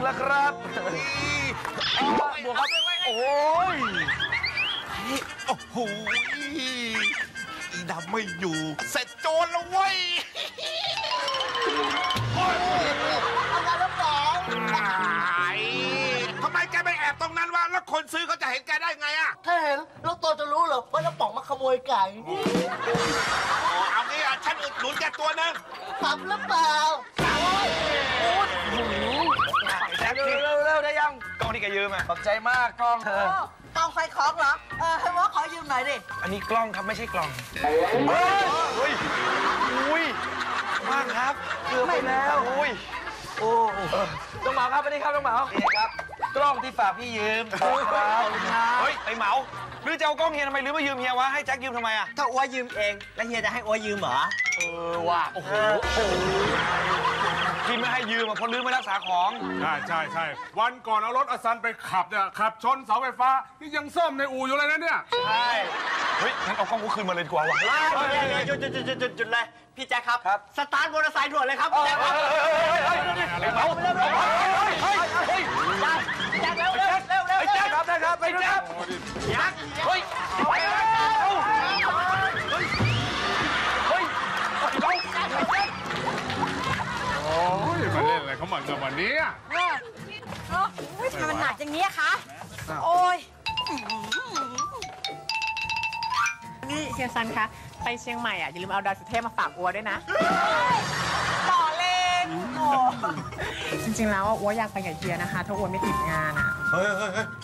แล้วครับบวกครับโอ้ยโอ้โหอีดำไม่อยู่เสร็จโจรแล้วเว้ยเอาไงแล้วป๋องทำไมแกไม่แอบตรงนั้นวะแล้วคนซื้อเขาจะเห็นแกได้ไงอะถ้าเห็นแล้วตัวจะรู้เหรอว่าน้าป๋องมาขโมยไก่เอางี้อะฉันอุดหนุนแกตัวนึงทำหรือเปล่าแจ็คเร็วได้ยังกล้องที่แกยืมอ่ะขอบใจมากกล้องกองไฟของเหรอให้ว่าขอยืมหน่อยดิอันนี้กล้องครับไม่ใช่กล่องเฮ้ยอุ้ยมากครับเกือบไปแล้วอุ้ยโอ้ต้องเหมาครับอันนี้ครับต้องเหมานี่ครับกล้องที่ฝากพี่ยืมครับเฮ้ยไอเหมาหรือจะเอากล้องเฮียทำไมหรือมายืมเฮียวะให้แจ็คยืมทำไมอ่ะถ้าอัวยืมเองแล้วเฮียจะให้อัวยืมเหรอว่ะโอ้โหที่ไม่ให้ยืมเพราะลืมไม่รักษาของใช่วันก่อนเอารถอสันไปขับเนี่ยขับชนเสาไฟฟ้านี่ยังซ่อมในอู่อยู่เลยนะเนี่ยใช่เฮ้ยงั้นเอากล้องกูคืนมาเลยดีกว่าวะหยุดเลยพี่แจ็คครับสตาร์ทมอเตอร์ไซค์ด่วนเลยครับแจ็คครับเอาไปเลยแจ็คเร็วไอ้แจ็คครับนะครับไอ้แจ็คยักษ์เฮ้ยโอ้ยมาเล่นอะไรเขาเหมือนกับวันนี้ทำไมมันหนักอย่างนี้คะโอ้ยนี่เฮียซันคะไปเชียงใหม่อ่ะอย่าลืมเอาดอยสุเทพมาฝากอัวด้วยนะต่อเล่นจริงๆแล้วอัวอยากไปกับเฮียนะคะถ้าอัวไม่ติดงานอ่ะ